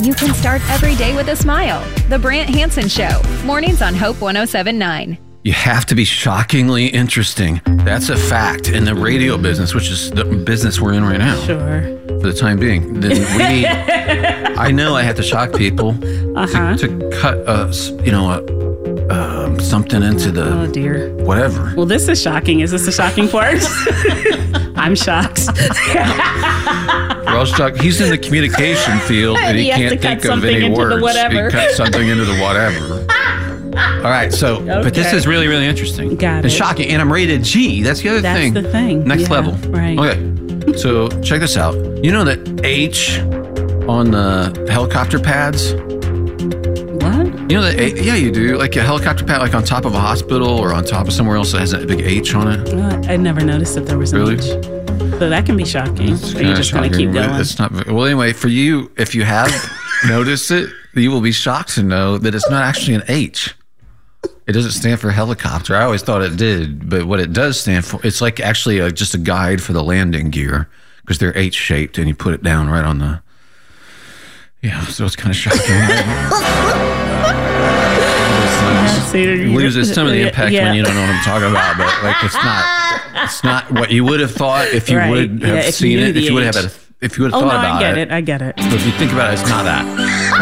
You can start every day with a smile. The Brant Hansen Show. Mornings on Hope 107.9. You have to be shockingly interesting. That's a fact in the radio business, which is the business we're in right now. Sure. For the time being. Then we need, I know I have to shock people to cut something into the whatever. Well, this is shocking. Is this the shocking part? I'm shocked. We're all shocked. He's in the communication field and he can't think of any words. He cut something into the whatever. All right, so, but this is really, really interesting. Got it. And shocking. And I'm rated G. That's the other thing. That's the thing. Next level. Right. Okay, so check this out. You know that H on the helicopter pads? What? You know that? Yeah, you do. Like a helicopter pad, like on top of a hospital or on top of somewhere else that has a big H on it. I never noticed that there was an H. So that can be shocking. So you're just going to keep going. It's not. Well, anyway, for you, if you have noticed it, you will be shocked to know that it's not actually an H. It doesn't stand for helicopter. I always thought it did, but what it does stand for, it's like actually just a guide for the landing gear because they're H-shaped and you put it down right on the, so it's kind of shocking. It loses some of the impact when you don't know what I'm talking about, but like it's not what you would have thought if you would have seen it, if you would have thought about it. I get it. So if you think about it, it's not that.